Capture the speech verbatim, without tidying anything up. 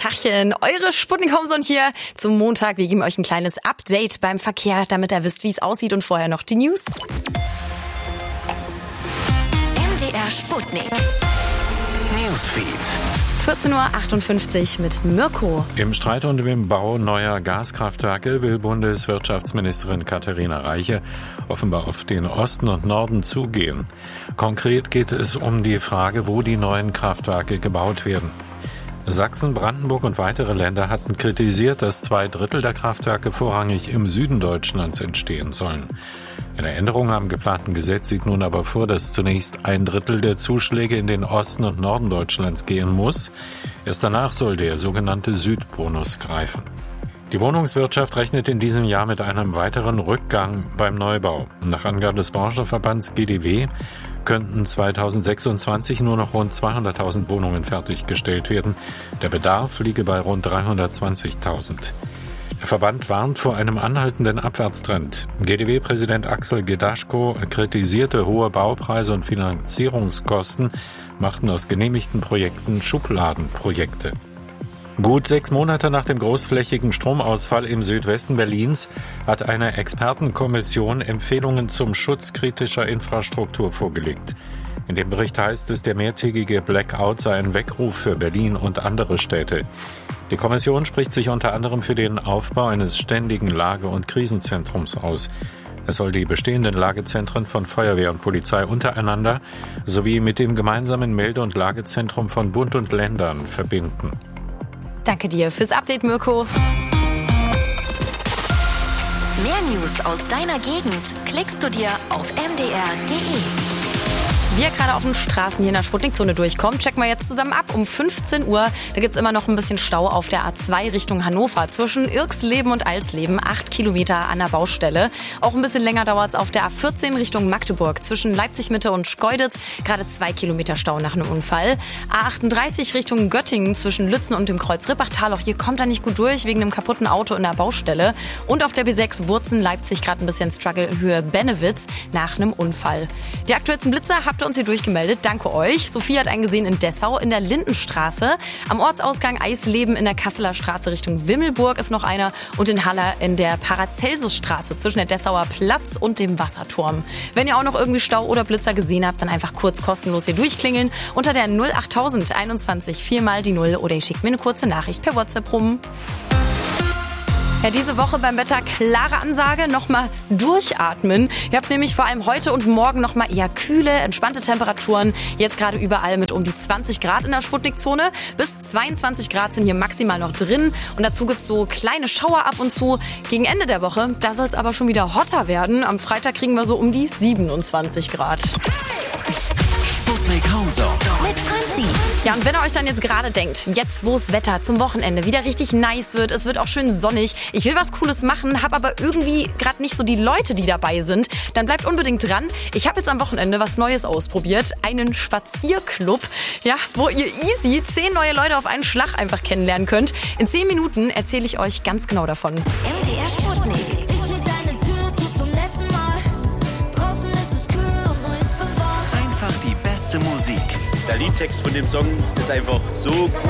Tachchen, eure Sputnik Homezone hier zum Montag. Wir geben euch ein kleines Update beim Verkehr, damit ihr wisst, wie es aussieht, und vorher noch die News. M D R Sputnik Newsfeed. vierzehn Uhr achtundfünfzig mit Mirko. Im Streit um den Bau neuer Gaskraftwerke will Bundeswirtschaftsministerin Katharina Reiche offenbar auf den Osten und Norden zugehen. Konkret geht es um die Frage, wo die neuen Kraftwerke gebaut werden. Sachsen, Brandenburg und weitere Länder hatten kritisiert, dass zwei Drittel der Kraftwerke vorrangig im Süden Deutschlands entstehen sollen. Eine Änderung am geplanten Gesetz sieht nun aber vor, dass zunächst ein Drittel der Zuschläge in den Osten und Norden Deutschlands gehen muss. Erst danach soll der sogenannte Südbonus greifen. Die Wohnungswirtschaft rechnet in diesem Jahr mit einem weiteren Rückgang beim Neubau. Nach Angaben des Branchenverbands G D W könnten zweitausendsechsundzwanzig nur noch rund zweihunderttausend Wohnungen fertiggestellt werden. Der Bedarf liege bei rund dreihundertzwanzigtausend. Der Verband warnt vor einem anhaltenden Abwärtstrend. G D W-Präsident Axel Gedaschko kritisierte, hohe Baupreise und Finanzierungskosten machten aus genehmigten Projekten Schubladenprojekte. Gut sechs Monate nach dem großflächigen Stromausfall im Südwesten Berlins hat eine Expertenkommission Empfehlungen zum Schutz kritischer Infrastruktur vorgelegt. In dem Bericht heißt es, der mehrtägige Blackout sei ein Weckruf für Berlin und andere Städte. Die Kommission spricht sich unter anderem für den Aufbau eines ständigen Lage- und Krisenzentrums aus. Es soll die bestehenden Lagezentren von Feuerwehr und Polizei untereinander sowie mit dem gemeinsamen Melde- und Lagezentrum von Bund und Ländern verbinden. Danke dir fürs Update, Mirko. Mehr News aus deiner Gegend klickst du dir auf m d r punkt d e. Wie ihr gerade auf den Straßen hier in der Sputnikzone durchkommt, checken wir jetzt zusammen ab um fünfzehn Uhr. Da gibt's immer noch ein bisschen Stau auf der A zwei Richtung Hannover zwischen Irxleben und Alsleben. Acht Kilometer an der Baustelle. Auch ein bisschen länger dauert's auf der A vierzehn Richtung Magdeburg zwischen Leipzig-Mitte und Schkeuditz. Gerade zwei Kilometer Stau nach einem Unfall. A achtunddreißig Richtung Göttingen zwischen Lützen und dem Kreuz Rippachtal. Auch hier kommt er nicht gut durch wegen einem kaputten Auto in der Baustelle. Und auf der B sechs Wurzen-Leipzig gerade ein bisschen Struggle Höhe Bennewitz nach einem Unfall. Die aktuellsten Blitzer habt ihr uns hier durchgemeldet. Danke euch. Sophie hat einen gesehen in Dessau in der Lindenstraße. Am Ortsausgang Eisleben in der Kasseler Straße Richtung Wimmelburg ist noch einer. Und in Haller in der Paracelsusstraße zwischen der Dessauer Platz und dem Wasserturm. Wenn ihr auch noch irgendwie Stau oder Blitzer gesehen habt, dann einfach kurz kostenlos hier durchklingeln unter der null achttausend einundzwanzig viermal die Null oder ihr schickt mir eine kurze Nachricht per WhatsApp rum. Ja, diese Woche beim Wetter klare Ansage, nochmal durchatmen. Ihr habt nämlich vor allem heute und morgen nochmal eher kühle, entspannte Temperaturen. Jetzt gerade überall mit um die zwanzig Grad in der Sputnikzone. Bis zweiundzwanzig Grad sind hier maximal noch drin. Und dazu gibt's so kleine Schauer ab und zu. Gegen Ende der Woche, da soll es aber schon wieder hotter werden. Am Freitag kriegen wir so um die siebenundzwanzig Grad. Sputnik Homezone mit Franzi. Ja, und wenn ihr euch dann jetzt gerade denkt, jetzt wo das Wetter zum Wochenende wieder richtig nice wird, es wird auch schön sonnig, ich will was Cooles machen, habe aber irgendwie gerade nicht so die Leute, die dabei sind, dann bleibt unbedingt dran. Ich habe jetzt am Wochenende was Neues ausprobiert, einen Spazierclub, ja, wo ihr easy zehn neue Leute auf einen Schlag einfach kennenlernen könnt. In zehn Minuten erzähle ich euch ganz genau davon. M D R Sputnik. Einfach die beste Musik. Der Liedtext von dem Song ist einfach so gut.